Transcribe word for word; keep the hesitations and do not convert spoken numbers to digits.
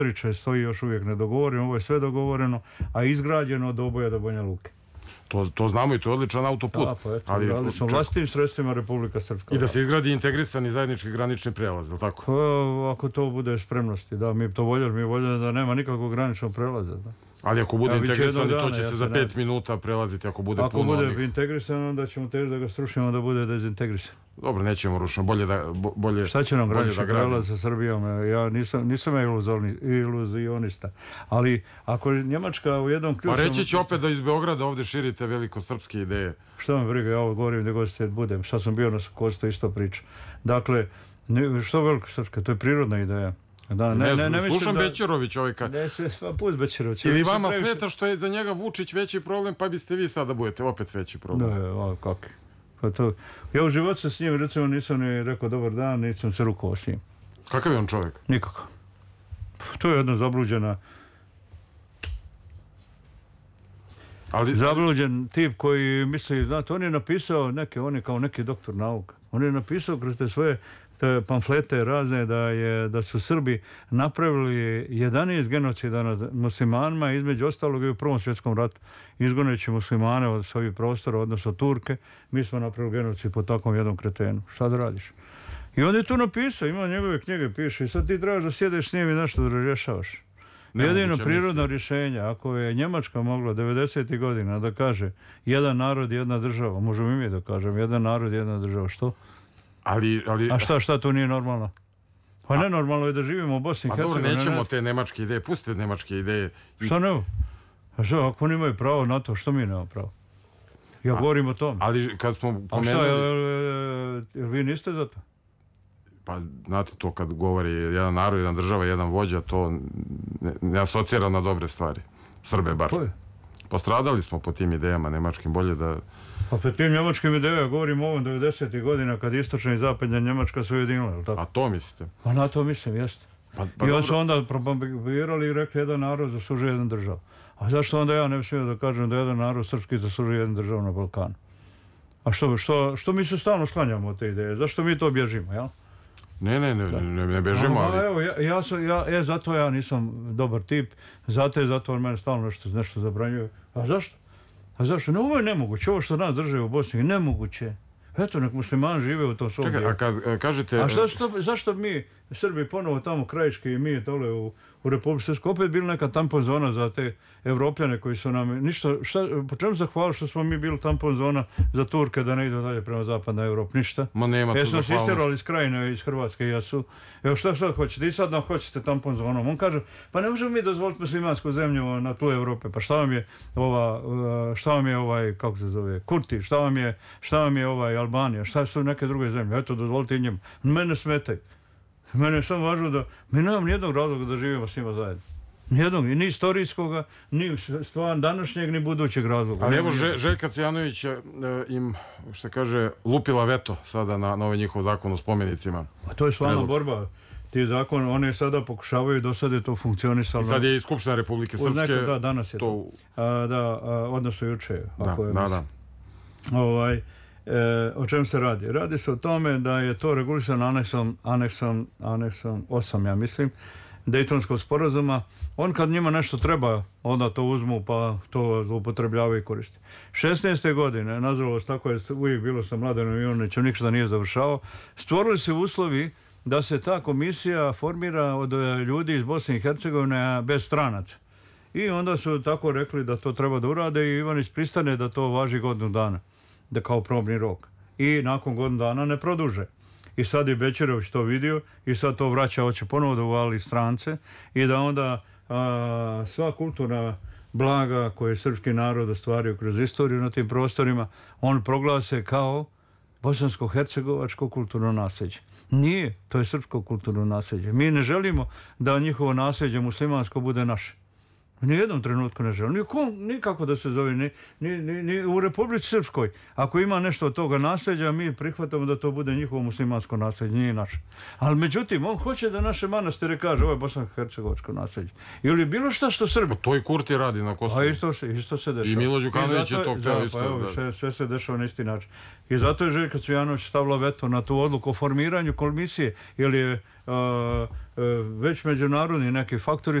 Priče stoji još uvijek nedogovoreno, ovo je sve dogovoreno, a izgrađeno od Oboja do Banja Luke. To, to znamo i to je odličan autoput. Da, pa eto, ali smo vlastitim sredstvima Republika Srpska. I da se izgradi integrisani zajednički granični prijelaz, je li tako? Pa, ako to bude spremnosti, da, mi to voljeli, mi voljeli da nema nikakvog graničnog prelaza, da. Ali ako bude ja, integrisani, dana, to će ja se za ne... pet minuta prelaziti ako bude ako puno bude onih... integrisan, onda ćemo teži da ga strušimo da bude dezintegrisan. Dobro, nećemo ručno, bolje da... Bolje, šta će nam granični prelaz sa Srbijom? Ja nisam, nisam iluzionista. Ali ako Njemačka u jednom ključnom... Pa reći će opet da iz Beograda ovdje širite velikosrpske ideje. Što me briga, ja ovo govorim gdje god se budem. Šta sam bio na Sokostu, isto priča. Dakle, ne, što velikosrpska? To je prirodna ideja. Da, ne, ne, ne, ne slušam da... Bećerović ovaj kad... Ne se, pa pust Bećerović. Ili vama previše... smeta što je za njega Vučić veći problem, pa biste vi sada budete opet veći problem. Da, o, kako? Pa to... Ja u životu s njim, recimo, nisam ni rekao dobar dan, nisam se rukovao s njim. Kakav je on čovjek? Nikako. To je jedna zabluđena... Ali... Zabluđen tip koji misli, znate, on je napisao neke, on je kao neki doktor nauka. On je napisao kroz te svoje te pamflete razne da je da su Srbi napravili jedanaest genocida nad muslimanima, između ostalog i u Prvom svjetskom ratu, izgoneći muslimane od svojih prostora, odnosno Turke. Mi smo napravili genocid po takvom jednom kretenu. Šta da radiš? I on je tu napisao, ima njegove knjige, piše, i sad ti trebaš da sjedeš s njim i nešto da rješavaš. Jedino prirodno rješenje, ako je Njemačka mogla devedesetih godina da kaže jedan narod, jedna država, možemo i mi da kažem, jedan narod, jedna država, što? Ali, ali... A šta, šta to nije normalno? Pa ne, normalno je da živimo u Bosni i Hercegovini. A dobro, nećemo ne... te nemačke ideje, pustite nemačke ideje. I... Šta ne? A šta, ako oni imaju pravo na to, što mi nemamo pravo? Ja a, govorim o tom. Ali kad smo pomenuli... A šta, jel, jel, jel vi niste za to? Pa, znate, to kad govori jedan narod, jedan država, jedan vođa, to ne, ne asocira na dobre stvari. Srbe bar. To je. Postradali smo po tim idejama nemačkim, bolje da... Pa po tim njemačkim idejama govorim o ovom devedesetih godina kad istočna i zapadnja Njemačka su ujedinila, ili tako? A to mislite? Pa na to mislim, jeste. Pa, pa I oni su onda propagirali i rekli jedan narod zaslužuje jedan držav. A zašto onda ja ne smijem da kažem da jedan narod srpski zaslužuje jedan držav na Balkanu? A što, što, što mi se stalno sklanjamo od te ideje? Zašto mi to bježimo, jel? Ne, ne, ne, ne, ne bežimo, ali... A, evo, ja, ja, sam, ja, ja, zato ja nisam dobar tip, zato je zato on mene stalno nešto, nešto zabranjuje. A zašto? A zašto? Ne, ovo je nemoguće, ovo što nas drže u Bosni je nemoguće. Eto, nek muslimani žive u tom svom dijelu. Čekaj, a kad kažete... A šta, što, zašto mi, Srbi, ponovo tamo krajiški i mi dole u, u Republike Srpske, opet bili neka tampon zona za te Evropljane koji su nam... Ništa, šta, po čemu zahvaliti što smo mi bili tampon zona za Turke da ne idu dalje prema zapadna Evropa? Ništa. Ma nema tu zahvalnost. Jesmo se isterali iz Krajine, iz Hrvatske, jesu. Evo šta sad hoćete? I sad nam hoćete tampon zonom. On kaže, pa ne možemo mi dozvoliti muslimansku zemlju na tlu Evrope. Pa šta vam je ova, šta vam je ovaj, kako se zove, Kurti, šta vam je, šta vam je ovaj Albanija, šta su neke druge zemlje? Eto, dozvolite i njemu. Mene smetaj. Mene je samo važno da mi nemam nijednog razloga da živimo s njima zajedno. Nijednog, ni istorijskoga, ni stvar današnjeg, ni budućeg razloga. Ali evo, Željka Cvijanović im, što kaže, lupila veto sada na, na ovaj njihov zakon o spomenicima. A to je stvarno borba. Ti zakon, one sada pokušavaju, do sada je to funkcionisalo. I sad je i Skupština Republike Srpske. Da, danas je to. to. A, da, a, odnosno juče. Da, ako je da, da. Ovaj, e, o čem se radi? Radi se o tome da je to regulisano aneksom, aneksom, aneksom osam, ja mislim, Dejtonskog sporazuma. On kad njima nešto treba, onda to uzmu pa to upotrebljavaju i koriste. šesnaeste godine, nažalost, tako je uvijek bilo sa Mladenom Ivanićem, ništa nije završao, stvorili se uslovi da se ta komisija formira od ljudi iz Bosne i Hercegovine bez stranaca. I onda su tako rekli da to treba da urade i Ivanić pristane da to važi godinu dana, da kao probni rok. I nakon godinu dana ne produže. I sad je Bećerović to vidio i sad to vraća, hoće ponovo da uvali strance i da onda a, sva kulturna blaga koje je srpski narod ostvario kroz istoriju na tim prostorima, on proglase kao bosansko-hercegovačko kulturno nasljeđe. Nije, to je srpsko kulturno nasljeđe. Mi ne želimo da njihovo nasljeđe muslimansko bude naše. U nijednom trenutku ne žele. Nikom, nikako da se zove, ni, ni, ni, ni u Republici Srpskoj. Ako ima nešto od toga nasljeđa, mi prihvatamo da to bude njihovo muslimansko nasljeđe, nije naše. Ali međutim, on hoće da naše manastire kaže, ovo je bosansko-hercegovačko nasljeđe. Ili bilo šta što Srbi. Pa to i Kurti radi na Kosovu. A isto se, isto se dešava. I Milo Đukanović je to htio da, isto. Pa evo, Da. sve, sve se dešava na isti način. I zato je Željka Cvijanović stavila veto na tu odluku o formiranju komisije, jer je uh, uh, već međunarodni neki faktori